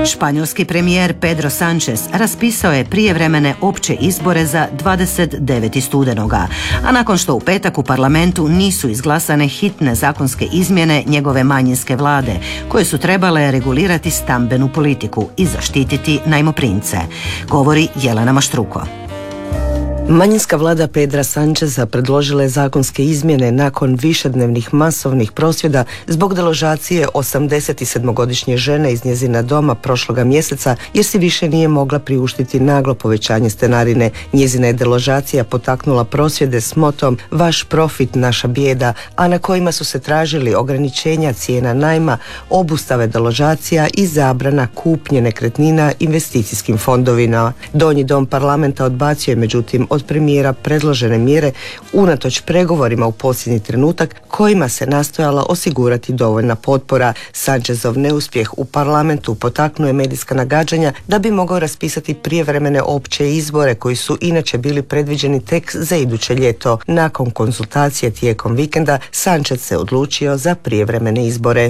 Španjolski premijer Pedro Sánchez raspisao je prijevremene opće izbore za 29. studenoga, a nakon što u petak u parlamentu nisu izglasane hitne zakonske izmjene njegove manjinske vlade, koje su trebale regulirati stambenu politiku i zaštititi najmoprimce, govori Jelena Maštruko. Manjinska vlada Pedra Sáncheza predložila je zakonske izmjene nakon višednevnih masovnih prosvjeda zbog deložacije 87-godišnje žene iz njezina doma prošloga mjeseca, jer si više nije mogla priuštiti naglo povećanje stanarine. Njezina je deložacija potaknula prosvjede s motom "Vaš profit, naša bijeda", a na kojima su se tražili ograničenja cijena najma, obustave deložacija i zabrana kupnje nekretnina investicijskim fondovima. Donji dom parlamenta odbacio je međutim od premijera predložene mjere unatoč pregovorima u posljednji trenutak kojima se nastojala osigurati dovoljna potpora. Sánchezov neuspjeh u parlamentu potaknuo je medijska nagađanja da bi mogao raspisati prijevremene opće izbore koji su inače bili predviđeni tek za iduće ljeto. Nakon konzultacije tijekom vikenda Sánchez se odlučio za prijevremene izbore.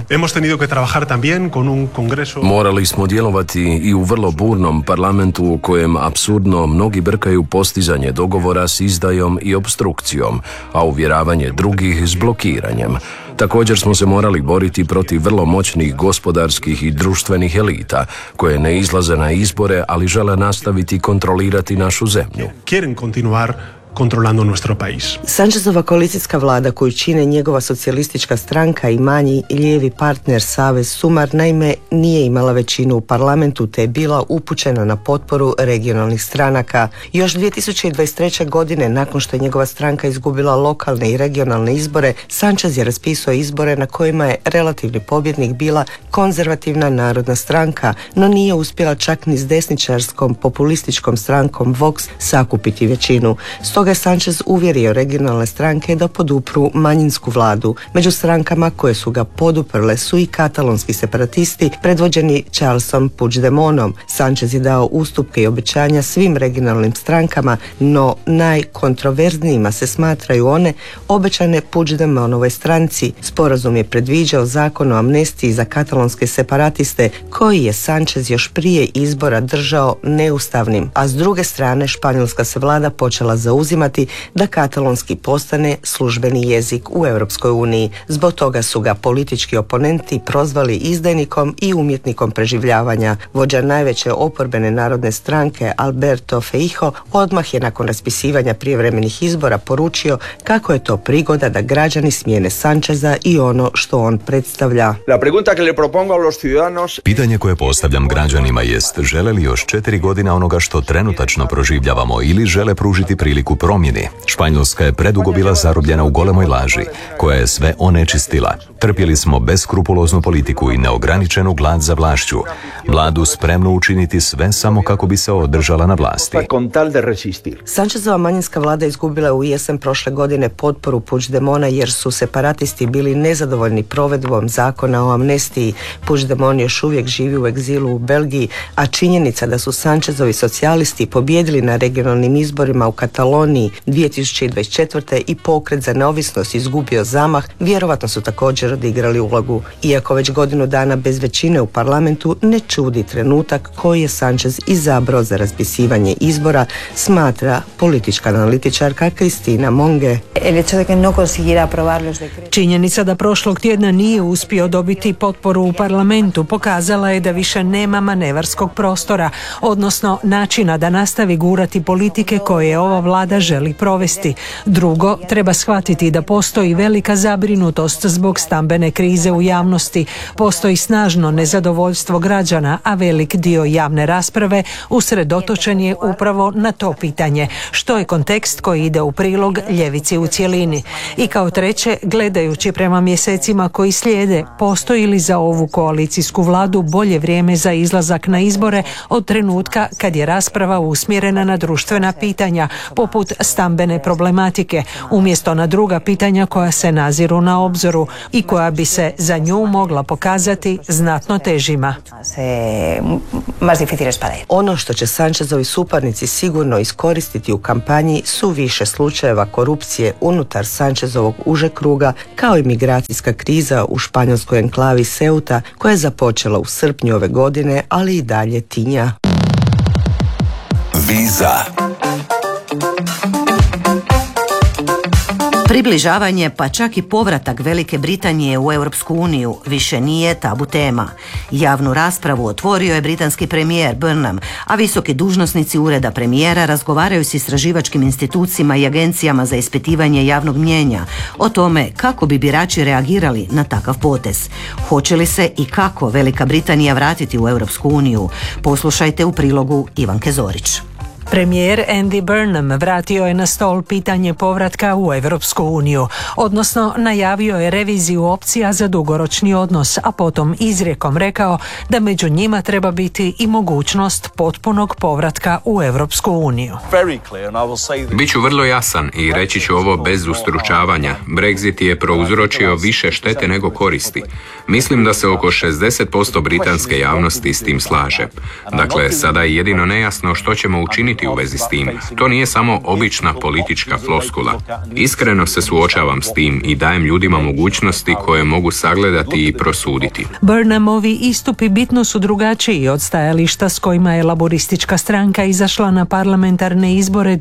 Morali smo djelovati i u vrlo burnom parlamentu u kojem apsurdno mnogi brkaju postizanje dogovora s izdajom i opstrukcijom, a uvjeravanje drugih s blokiranjem. Također smo se morali boriti protiv vrlo moćnih gospodarskih i društvenih elita, koje ne izlaze na izbore, ali žele nastaviti kontrolirati našu zemlju. Controlando nuestro país. Sánchezova koalicijska vlada koju čine njegova socijalistička stranka i manji lijevi partner Savez Sumar naime nije imala većinu u parlamentu te je bila upućena na potporu regionalnih stranaka. Još 2023. godine, nakon što je njegova stranka izgubila lokalne i regionalne izbore, Sánchez je raspisao izbore na kojima je relativni pobjednik bila konzervativna narodna stranka, no nije uspjela čak ni s desničarskom populističkom strankom Vox sakupiti većinu. Stoga je Sánchez uvjerio regionalne stranke da podupru manjinsku vladu. Među strankama koje su ga poduprle su i katalonski separatisti predvođeni Charlesom Puigdemontom. Sánchez je dao ustupke i obećanja svim regionalnim strankama, no najkontroverznijima se smatraju one obećane Puigdemontovoj stranci. Sporazum je predviđao zakon o amnestiji za katalonske separatiste koji je Sánchez još prije izbora držao neustavnim, a s druge strane španjolska se vlada počela zauzimati da katalonski postane službeni jezik u Europskoj uniji. Zbog toga su ga politički oponenti prozvali izdajnikom i umjetnikom preživljavanja. Vođa najveće oporbene narodne stranke Alberto Feijóo odmah je nakon raspisivanja prijevremenih izbora poručio kako je to prigoda da građani smijene Sáncheza i ono što on predstavlja. Pitanje koje postavljam građanima jest: žele li još 4 godine onoga što trenutačno proživljavamo ili žele pružiti priliku promjeni? Španjolska je predugo bila zarobljena u golemoj laži, koja je sve onečistila. Trpjeli smo beskrupuloznu politiku i neograničenu glad za vlašću. Vladu spremnu učiniti sve samo kako bi se održala na vlasti. Sánchezova manjinska vlada izgubila u jesen prošle godine potporu Puigdemona jer su separatisti bili nezadovoljni provedbom zakona o amnestiji. Puigdemont još uvijek živi u egzilu u Belgiji, a činjenica da su Sánchezovi socijalisti pobjedili na regionalnim izborima u Kataloniji 2024. i pokret za neovisnost izgubio zamah, vjerovatno su također odigrali ulogu. Iako već godinu dana bez većine u parlamentu, ne čudi trenutak koji je Sánchez izabrao za raspisivanje izbora, smatra politička analitičarka Cristina Monge. Činjenica da prošlog tjedna nije uspio dobiti potporu u parlamentu pokazala je da više nema manevarskog prostora, odnosno načina da nastavi gurati politike koje ova vlada želi provesti. Drugo, treba shvatiti da postoji velika zabrinutost zbog stambene krize u javnosti, postoji snažno nezadovoljstvo građana, a velik dio javne rasprave usredotočen je upravo na to pitanje, što je kontekst koji ide u prilog ljevici u cjelini. I kao treće, gledajući prema mjesecima koji slijede, postoji li za ovu koalicijsku vladu bolje vrijeme za izlazak na izbore od trenutka kad je rasprava usmjerena na društvena pitanja, poput poput stambene problematike, umjesto na druga pitanja koja se naziru na obzoru i koja bi se za nju mogla pokazati znatno težima. Ono što će Sanchezovi suparnici sigurno iskoristiti u kampanji su više slučajeva korupcije unutar Sanchezovog užeg kruga, kao i migracijska kriza u španjolskoj enklavi Ceuta koja je započela u srpnju ove godine, ali i dalje tinja. Viza. Približavanje, pa čak i povratak Velike Britanije u Europsku uniju više nije tabu tema. Javnu raspravu otvorio je britanski premijer Burnham, a visoki dužnosnici ureda premijera razgovaraju s istraživačkim institucijama i agencijama za ispitivanje javnog mnijenja o tome kako bi birači reagirali na takav potez. Hoće li se i kako Velika Britanija vratiti u Europsku uniju? Poslušajte u prilogu Ivanke Zorić. Premijer Andy Burnham vratio je na stol pitanje povratka u Europsku uniju, odnosno najavio je reviziju opcija za dugoročni odnos, a potom izrijekom rekao da među njima treba biti i mogućnost potpunog povratka u Europsku uniju. Biću vrlo jasan i reći ću ovo bez ustručavanja. Brexit je prouzročio više štete nego koristi. Mislim da se oko 60% britanske javnosti s tim slaže. Dakle, sada je jedino nejasno što ćemo učiniti u vezi s tim. To nije samo obična politička floskula. Iskreno se suočavam s tim i dajem ljudima mogućnosti koje mogu sagledati i prosuditi. Burnhamovi istupi bitno su drugačiji od stajališta s kojima je laboristička stranka izašla na parlamentarne izbore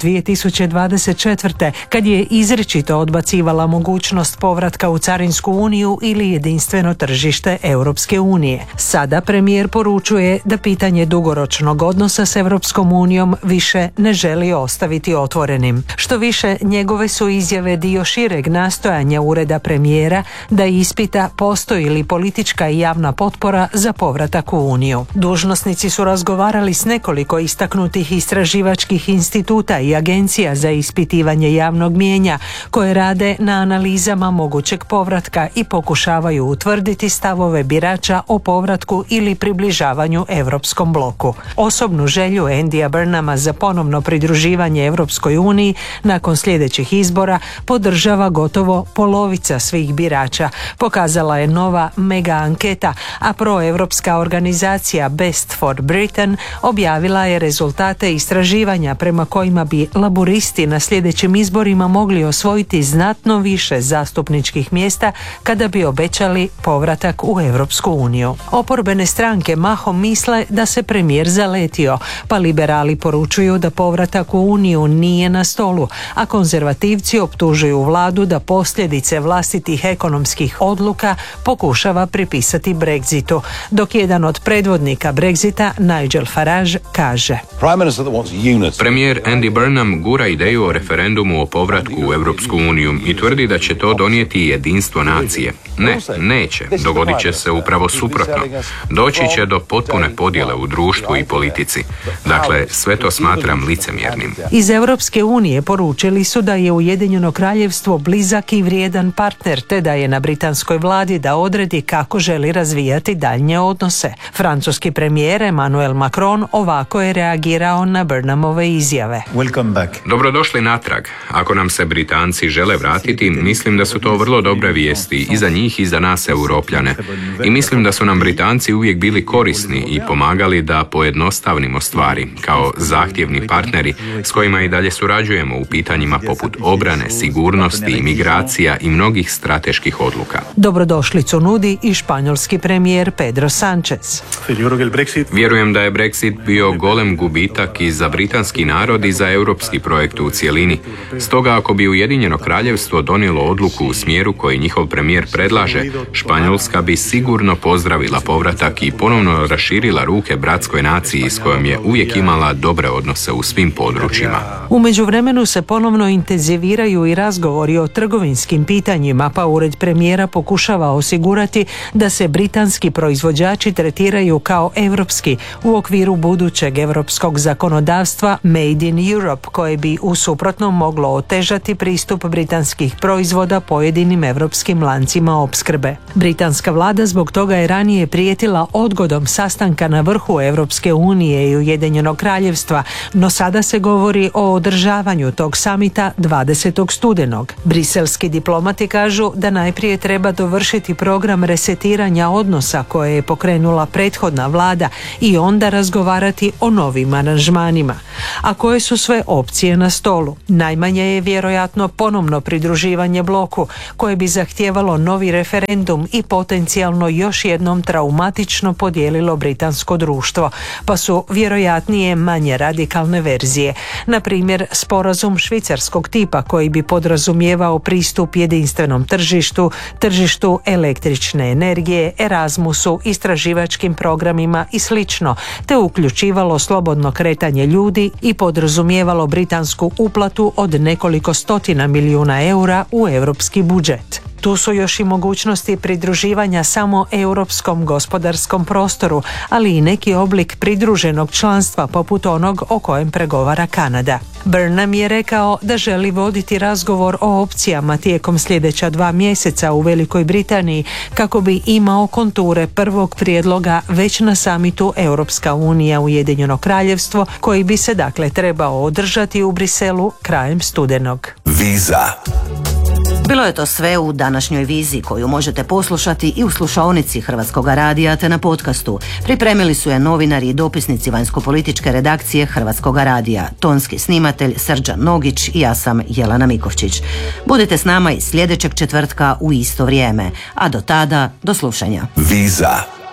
2024. kad je izričito odbacivala mogućnost povratka u Carinsku uniju ili jedinstveno tržište Europske unije. Sada premijer poručuje da pitanje dugoročnog odnosa s Europskom unijom više ne želi ostaviti otvorenim. Što više, njegove su izjave dio šireg nastojanja ureda premijera da ispita postoji li politička i javna potpora za povratak u Uniju. Dužnosnici su razgovarali s nekoliko istaknutih istraživačkih instituta i agencija za ispitivanje javnog mnijenja koje rade na analizama mogućeg povratka i pokušavaju utvrditi stavove birača o povratku ili približavanju europskom bloku. Osobnu želju Andyja Burnhama za ponovno pridruživanje Europskoj uniji nakon sljedećih izbora podržava gotovo polovica svih birača, pokazala je nova mega anketa, a proevropska organizacija Best for Britain objavila je rezultate istraživanja prema kojima bi laburisti na sljedećim izborima mogli osvojiti znatno više zastupničkih mjesta kada bi obećali povratak u Europsku uniju. Oporbene stranke mahom misle da se premijer zaletio, pa liberali poručuju da povratak u Uniju nije na stolu, a konzervativci optužuju vladu da posljedice vlastitih ekonomskih odluka pokušava pripisati Brexitu, dok jedan od predvodnika Brexita, Nigel Farage, kaže: Premijer Andy Burnham gura ideju o referendumu o povratku u Europsku uniju i tvrdi da će to donijeti jedinstvo nacije. Ne, neće. Dogodit će se upravo suprotno. Doći će do potpune podjele u društvu i politici. Dakle, sve to smatram licemjernim. Iz Europske unije poručili su da je Ujedinjeno kraljevstvo blizak i vrijedan partner, te da je na britanskoj vladi da odredi kako želi razvijati daljnje odnose. Francuski premijer Emmanuel Macron ovako je reagirao na Burnhamove izjave. Dobrodošli natrag. Ako nam se Britanci žele vratiti, mislim da su to vrlo dobre vijesti i za njih i za nas Europljane. I mislim da su nam Britanci uvijek bili korisni i pomagali da pojednostavnimo stvari, kao zahtjevni partneri s kojima i dalje surađujemo u pitanjima poput obrane, sigurnosti, imigracija i mnogih strateških odluka. Dobrodošlicu nudi i španjolski premijer Pedro Sánchez. Vjerujem da je Brexit bio golem gubitak i za britanski narod i za europski projekt u cjelini. Stoga ako bi Ujedinjeno kraljevstvo donijelo odluku u smjeru koji njihov premijer predlaže, Španjolska bi sigurno pozdravila povratak i ponovno raširila ruke bratskoj naciji s kojom je uvijek imala dobre odnose u svim područjima. U međuvremenu se ponovno intenziviraju i razgovori o trgovinskim pitanjima, pa ured premijera pokušava osigurati da se britanski proizvođači tretiraju kao europski u okviru budućeg europskog zakonodavstva Made in Europe, koje bi u suprotnom moglo otežati pristup britanskih proizvoda pojedinim europskim lancima opskrbe. Britanska vlada zbog toga je ranije prijetila odgodom sastanka na vrhu Europske unije i Ujedinjenog kraljevstva, no sada se govori o održavanju tog samita 20. studenog. Briselski diplomati kažu da najprije treba dovršiti program resetiranja odnosa koje je pokrenula prethodna vlada i onda razgovarati o novim aranžmanima. A koje su sve opcije na stolu? Najmanje je vjerojatno ponovno pridruživanje bloku, koje bi zahtijevalo novi referendum i potencijalno još jednom traumatično podijelilo britansko društvo, pa su vjerojatnije manje radikalne verzije. Na primjer, sporazum švicarskog tipa koji bi podrazumijevao pristup jedinstvenom tržištu električne energije, Erasmusu, istraživačkim programima i slično, te uključivalo slobodno kretanje ljudi i podrazumijevalo britansku uplatu od nekoliko stotina milijuna eura u europski budžet. Tu su još i mogućnosti pridruživanja samo europskom gospodarskom prostoru, ali i neki oblik pridruženog članstva poput onog o kojem pregovara Kanada. Burnham je rekao da želi voditi razgovor o opcijama tijekom sljedeća 2 mjeseca u Velikoj Britaniji kako bi imao konture prvog prijedloga već na samitu Europska unija Ujedinjeno kraljevstvo, koji bi se dakle trebao održati u Briselu krajem studenog. Viza. Bilo je to sve u današnjoj viziji koju možete poslušati i u slušaonici Hrvatskoga radija te na podcastu. Pripremili su je novinari i dopisnici vanjsko-političke redakcije Hrvatskoga radija, tonski snimatelj Srđan Nogić i ja sam Jelena Mikovčić. Budite s nama i sljedećeg četvrtka u isto vrijeme, a do tada do slušanja. Viza.